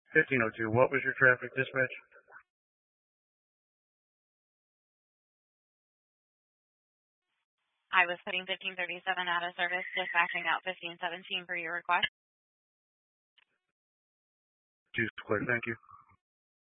1502. What was your traffic dispatch? I was putting 1537 out of service, dispatching out 1517 for your request. Thank you.